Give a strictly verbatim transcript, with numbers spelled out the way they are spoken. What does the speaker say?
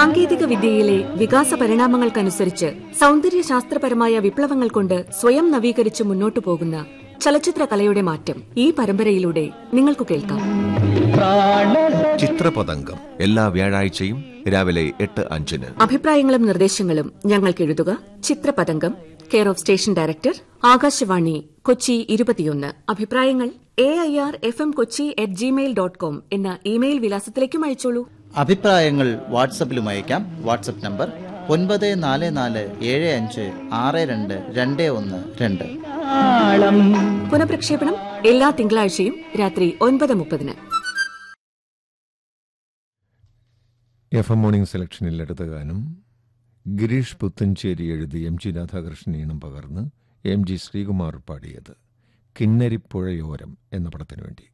സാങ്കേതിക വിദ്യയിലെ വികാസ പരിണാമങ്ങൾക്കനുസരിച്ച് സൗന്ദര്യശാസ്ത്രപരമായ വിപ്ലവങ്ങൾ കൊണ്ട് സ്വയം നവീകരിച്ച് മുന്നോട്ടു പോകുന്ന ചലച്ചിത്ര കലയുടെ മാറ്റം ഈ പരമ്പരയിലൂടെ നിങ്ങൾക്ക് കേൾക്കാം. ചിത്രപതംഗം എല്ലാ വ്യാഴാഴ്ചയും രാവിലെ എട്ട് അഞ്ചിന്. അഭിപ്രായങ്ങളും നിർദ്ദേശങ്ങളും ഞങ്ങൾക്ക് എഴുതുക. ചിത്രപതംഗം, care of station director, Akashvani, Kochi ഇരുപത്തിയൊന്ന്. അഭിപ്രായങ്ങൾ A I R F M Kochi at Gmail dot com എന്ന ഇമെയിൽ വിലാസത്തിലേക്കും അയച്ചോളൂ. അഭിപ്രായങ്ങൾ വാട്സപ്പിലും അയക്കാം. വാട്സപ്പ് നമ്പർ ഒൻപത് നാല് നാല് ഏഴ് അഞ്ച് ആറ് രണ്ട് രണ്ട് ഒന്ന് രണ്ട്. പുനഃപ്രക്ഷേപണം എല്ലാ തിങ്കളാഴ്ചയും രാത്രി ഒൻപത് മുപ്പതിന്. എഫ് എം മോർണിംഗ് സെലക്ഷനിൽ എടുത്ത ഗാനം ഗിരീഷ് പുത്തഞ്ചേരി എഴുതി എം ജി രാധാകൃഷ്ണൻ ഈണം പകർന്ന് എം ജി ശ്രീകുമാർ പാടിയത് കിന്നരിപ്പുഴയോരം എന്ന പടത്തിനു വേണ്ടി.